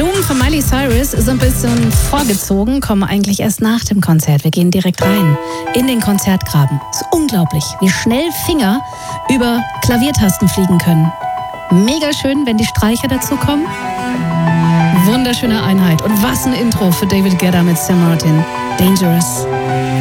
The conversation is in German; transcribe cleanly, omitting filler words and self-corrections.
Blumen von Miley Cyrus sind ein bisschen vorgezogen, kommen eigentlich erst nach dem Konzert. Wir gehen direkt rein in den Konzertgraben. Es ist unglaublich, wie schnell Finger über Klaviertasten fliegen können. Mega schön, wenn die Streicher dazu kommen. Wunderschöne Einheit. Und was ein Intro für David Guetta mit Sam Martin. Dangerous.